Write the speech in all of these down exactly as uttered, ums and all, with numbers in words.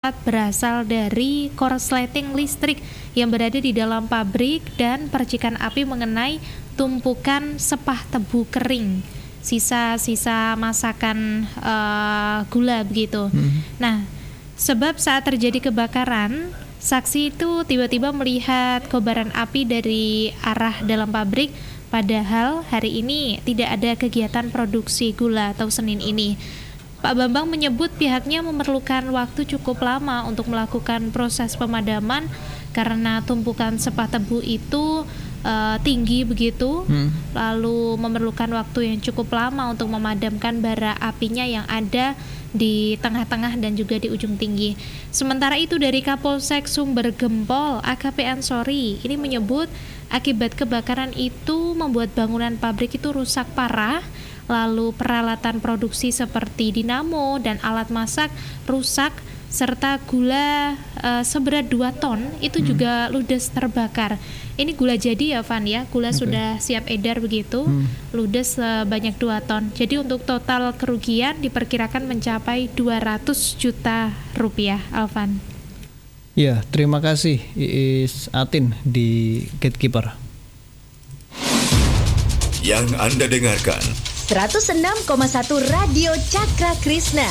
dapat berasal dari korsleting listrik yang berada di dalam pabrik dan percikan api mengenai tumpukan sepah tebu kering, sisa-sisa masakan uh, gula begitu. Hmm. Nah, sebab saat terjadi kebakaran, saksi itu tiba-tiba melihat kobaran api dari arah dalam pabrik, padahal hari ini tidak ada kegiatan produksi gula atau Senin ini. Pak Bambang menyebut pihaknya memerlukan waktu cukup lama untuk melakukan proses pemadaman karena tumpukan sepah tebu itu uh, tinggi begitu, hmm. lalu memerlukan waktu yang cukup lama untuk memadamkan bara apinya yang ada di tengah-tengah dan juga di ujung tinggi. Sementara itu dari Kapolsek Sumber Gempol, A K P Ansori, ini menyebut akibat kebakaran itu membuat bangunan pabrik itu rusak parah, lalu peralatan produksi seperti dinamo dan alat masak rusak, serta gula e, seberat dua ton itu hmm. juga ludes terbakar. Ini gula jadi ya Van ya, gula okay. sudah siap edar begitu, hmm. ludes sebanyak dua ton. Jadi untuk total kerugian diperkirakan mencapai dua ratus juta rupiah, Alvan. Ya, terima kasih Iis Atin di Gatekeeper. Yang Anda dengarkan seratus enam koma satu Radio Cakra Krishna.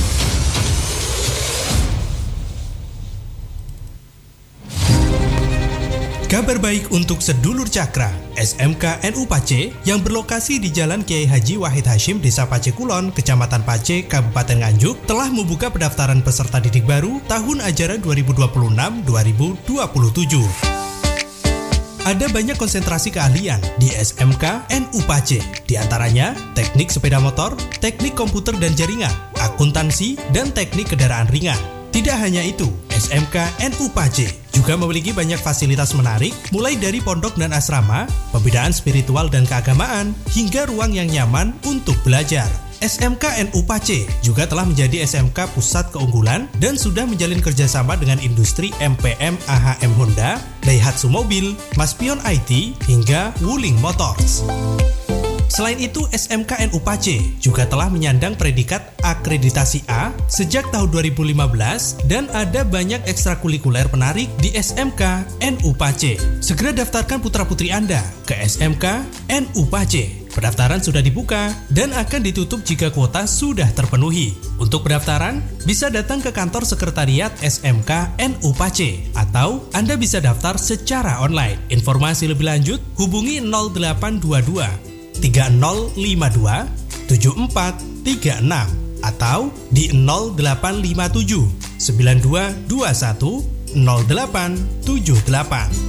Kabar baik untuk sedulur Cakra, S M K N U Pace yang berlokasi di Jalan Kiai Haji Wahid Hashim, Desa Pace Kulon, Kecamatan Pace, Kabupaten Nganjuk, telah membuka pendaftaran peserta didik baru tahun ajaran dua ribu dua puluh enam dua ribu dua puluh tujuh. Ada banyak konsentrasi keahlian di S M K N U Pace, di antaranya teknik sepeda motor, teknik komputer dan jaringan, akuntansi, dan teknik kendaraan ringan. Tidak hanya itu, S M K N U Pace juga memiliki banyak fasilitas menarik, mulai dari pondok dan asrama, pembinaan spiritual dan keagamaan, hingga ruang yang nyaman untuk belajar. S M K N U Pace juga telah menjadi S M K pusat keunggulan dan sudah menjalin kerjasama dengan industri M P M A H M Honda, Daihatsu Mobil, Maspion I T, hingga Wuling Motors. Selain itu, S M K N U Pace juga telah menyandang predikat akreditasi A sejak tahun dua ribu lima belas dan ada banyak ekstrakurikuler menarik di S M K N U Pace. Segera daftarkan putra-putri Anda ke S M K N U Pace. Pendaftaran sudah dibuka dan akan ditutup jika kuota sudah terpenuhi. Untuk pendaftaran, bisa datang ke kantor sekretariat S M K N U Pace atau Anda bisa daftar secara online. Informasi lebih lanjut, hubungi nol delapan dua dua tiga nol lima dua tujuh empat tiga enam atau di nol delapan lima tujuh sembilan dua dua satu nol delapan tujuh delapan.